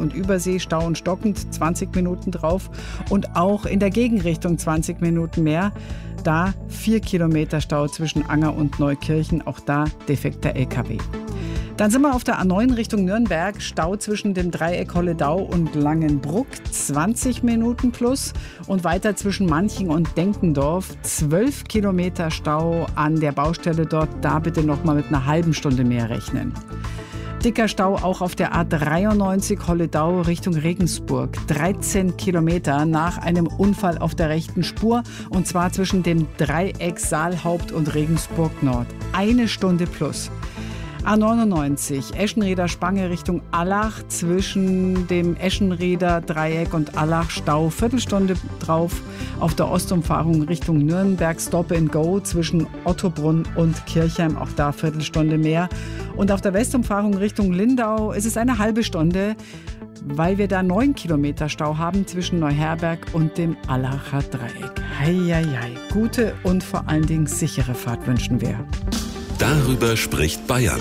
und Übersee Stau und stockend, 20 Minuten drauf. Und auch in der Gegenrichtung 20 Minuten mehr. Da 4 Kilometer Stau zwischen Anger und Neukirchen, auch da defekter LKW. Dann sind wir auf der A9 Richtung Nürnberg. Stau zwischen dem Dreieck Holledau und Langenbruck, 20 Minuten plus. Und weiter zwischen Manching und Denkendorf, 12 Kilometer Stau an der Baustelle dort. Da bitte noch mal mit einer halben Stunde mehr rechnen. Dicker Stau auch auf der A93 Holledau Richtung Regensburg. 13 Kilometer nach einem Unfall auf der rechten Spur. Und zwar zwischen dem Dreieck Saalhaupt und Regensburg Nord. 1 Stunde plus. A99 Eschenrieder Spange Richtung Allach, zwischen dem Eschenrieder Dreieck und Allach Stau, Viertelstunde drauf. Auf der Ostumfahrung Richtung Nürnberg Stop and Go zwischen Ottobrunn und Kirchheim, auch da Viertelstunde mehr. Und auf der Westumfahrung Richtung Lindau ist es eine halbe Stunde, weil wir da 9 Kilometer Stau haben zwischen Neuherberg und dem Allacher Dreieck. Heieiei, gute und vor allen Dingen sichere Fahrt wünschen wir. Darüber spricht Bayern.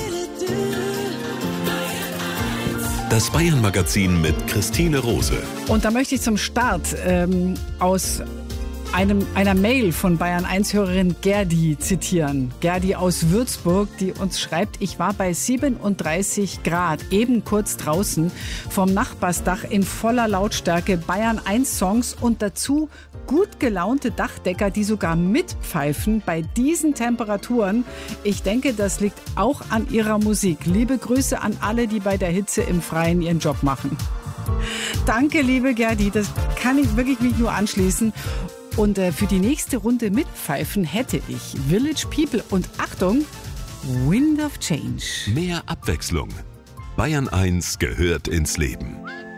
Das Bayern-Magazin mit Christine Rose. Und da möchte ich zum Start aus einer Mail von Bayern-1-Hörerin Gerdi zitieren. Gerdi aus Würzburg, die uns schreibt: Ich war bei 37 Grad, eben kurz draußen, vom Nachbarsdach in voller Lautstärke Bayern-1-Songs und dazu gut gelaunte Dachdecker, die sogar mitpfeifen bei diesen Temperaturen. Ich denke, das liegt auch an ihrer Musik. Liebe Grüße an alle, die bei der Hitze im Freien ihren Job machen. Danke, liebe Gerdi, das kann ich wirklich mich nur anschließen. Und für die nächste Runde mitpfeifen hätte ich Village People und Achtung, Wind of Change. Mehr Abwechslung. Bayern 1 gehört ins Leben.